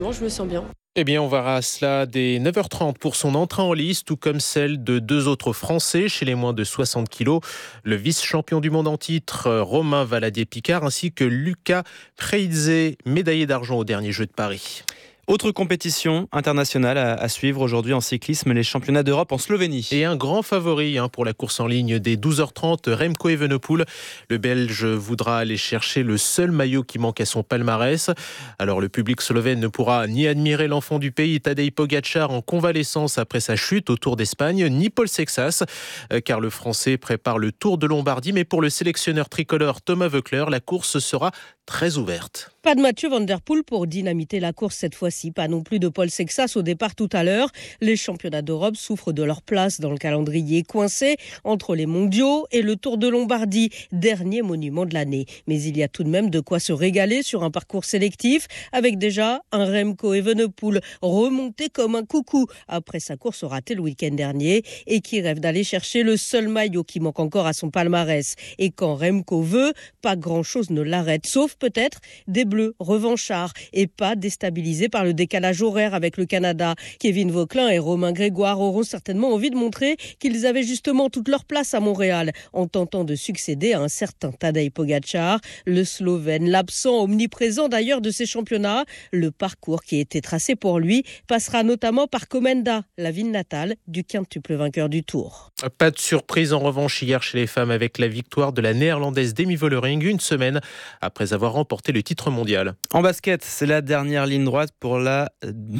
Non, je me sens bien. Eh bien, on verra cela dès 9h30 pour son entrée en lice, tout comme celle de deux autres Français chez les moins de 60 kilos. Le vice-champion du monde en titre, Romain Valadier-Picard, ainsi que Lucas Preizé, médaillé d'argent aux derniers Jeux de Paris. Autre compétition internationale à suivre aujourd'hui en cyclisme, les championnats d'Europe en Slovénie. Et un grand favori pour la course en ligne dès 12h30, Remco Evenepoel. Le Belge voudra aller chercher le seul maillot qui manque à son palmarès. Alors le public slovène ne pourra ni admirer l'enfant du pays, Tadej Pogačar, en convalescence après sa chute au Tour d'Espagne, ni Paul Sexas, car le Français prépare le Tour de Lombardie. Mais pour le sélectionneur tricolore Thomas Voeckler, la course sera très ouverte. Pas de Mathieu Van Der Poel pour dynamiter la course cette fois-ci, pas non plus de Paul Sexas au départ tout à l'heure. Les championnats d'Europe souffrent de leur place dans le calendrier, coincé entre les mondiaux et le Tour de Lombardie, dernier monument de l'année. Mais il y a tout de même de quoi se régaler sur un parcours sélectif, avec déjà un Remco Evenepoel remonté comme un coucou après sa course ratée le week-end dernier et qui rêve d'aller chercher le seul maillot qui manque encore à son palmarès. Et quand Remco veut, pas grand-chose ne l'arrête, sauf peut-être des Bleus revanchards et pas déstabilisés par le décalage horaire avec le Canada. Kevin Vauquelin et Romain Grégoire auront certainement envie de montrer qu'ils avaient justement toute leur place à Montréal en tentant de succéder à un certain Tadej Pogačar, le Slovène, l'absent omniprésent d'ailleurs de ces championnats. Le parcours qui a été tracé pour lui passera notamment par Komenda, la ville natale du quintuple vainqueur du Tour. Pas de surprise en revanche hier chez les femmes avec la victoire de la néerlandaise Demi Vollering, une semaine après avoir remporté le titre mondial. En basket, c'est la dernière ligne droite pour la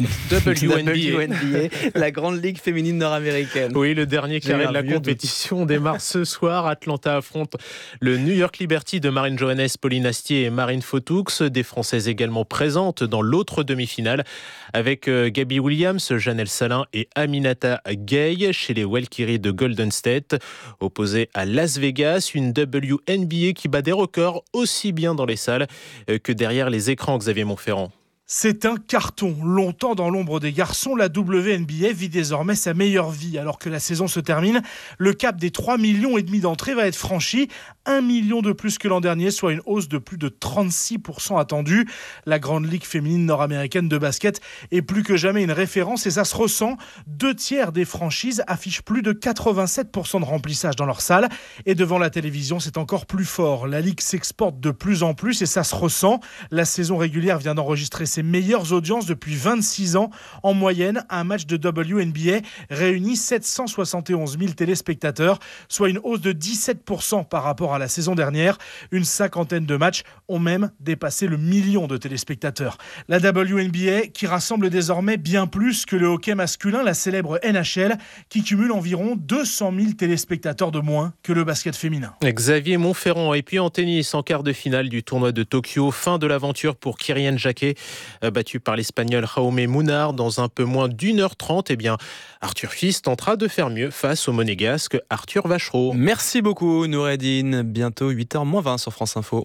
WNBA, la grande ligue féminine nord-américaine. Oui, le dernier carré de la compétition démarre ce soir. Atlanta affronte le New York Liberty de Marine Johannes, Pauline Astier et Marine Fotoux, des Françaises également présentes dans l'autre demi-finale avec Gabi Williams, Janelle Salin et Aminata Gay chez les Valkyries de Golden State. Opposée à Las Vegas, une WNBA qui bat des records aussi bien dans les salles que derrière les écrans, Xavier Montferrand. C'est un carton. Longtemps dans l'ombre des garçons, la WNBA vit désormais sa meilleure vie. Alors que la saison se termine, le cap des 3,5 millions d'entrées va être franchi. 1 million de plus que l'an dernier, soit une hausse de plus de 36% attendue. La grande ligue féminine nord-américaine de basket est plus que jamais une référence et ça se ressent. 2/3 des franchises affichent plus de 87% de remplissage dans leur salle. Et devant la télévision, c'est encore plus fort. La ligue s'exporte de plus en plus et ça se ressent. La saison régulière vient d'enregistrer ses meilleures audiences depuis 26 ans. En moyenne, un match de WNBA réunit 771 000 téléspectateurs, soit une hausse de 17% par rapport à la saison dernière. Une cinquantaine de matchs ont même dépassé le million de téléspectateurs. La WNBA qui rassemble désormais bien plus que le hockey masculin, la célèbre NHL, qui cumule environ 200 000 téléspectateurs de moins que le basket féminin. Xavier Montferrand. Et puis en tennis, en quart de finale du tournoi de Tokyo, fin de l'aventure pour Kyrian Jacquet. Battu par l'Espagnol Jaume Munar dans un peu moins d'1h30, eh bien, Arthur Fils tentera de faire mieux face au monégasque Arthur Vachereau. Merci beaucoup Noureddine. Bientôt 8h-20 sur France Info.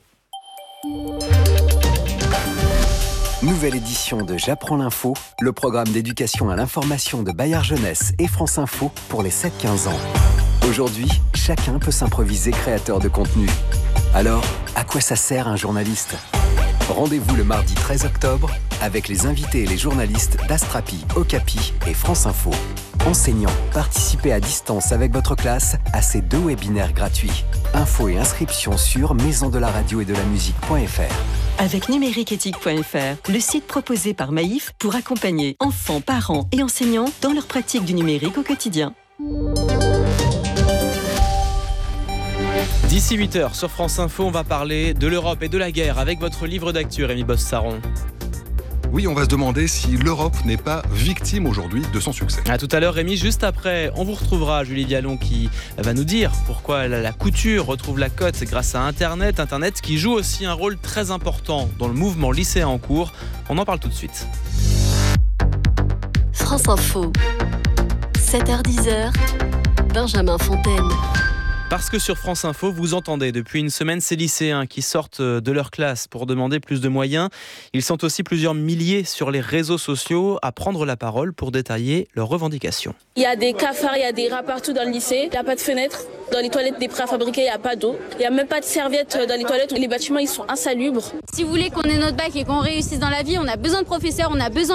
Nouvelle édition de J'apprends l'info, le programme d'éducation à l'information de Bayard Jeunesse et France Info pour les 7-15 ans. Aujourd'hui, chacun peut s'improviser créateur de contenu. Alors, à quoi ça sert un journaliste ? Rendez-vous le mardi 13 octobre avec les invités et les journalistes d'Astrapi, Okapi et France Info. Enseignants, participez à distance avec votre classe à ces 2 webinaires gratuits. Infos et inscriptions sur maisondelaradio-et-de-la-musique.fr. Avec numériqueéthique.fr, le site proposé par Maïf pour accompagner enfants, parents et enseignants dans leur pratique du numérique au quotidien. D'ici 8h sur France Info, on va parler de l'Europe et de la guerre avec votre livre d'actu, Rémi Bosse-Saron. Oui, on va se demander si l'Europe n'est pas victime aujourd'hui de son succès. À tout à l'heure, Rémi. Juste après, on vous retrouvera Julie Vialon qui va nous dire pourquoi la couture retrouve la cote grâce à Internet. Internet qui joue aussi un rôle très important dans le mouvement lycéen en cours. On en parle tout de suite. France Info, 7h-10h, Benjamin Fontaine. Parce que sur France Info, vous entendez depuis une semaine ces lycéens qui sortent de leur classe pour demander plus de moyens. Ils sont aussi plusieurs milliers sur les réseaux sociaux à prendre la parole pour détailler leurs revendications. Il y a des cafards, il y a des rats partout dans le lycée. Il n'y a pas de fenêtres. Dans les toilettes des préfabriqués, il n'y a pas d'eau. Il n'y a même pas de serviettes dans les toilettes. Les bâtiments, ils sont insalubres. Si vous voulez qu'on ait notre bac et qu'on réussisse dans la vie, on a besoin de professeurs, on a besoin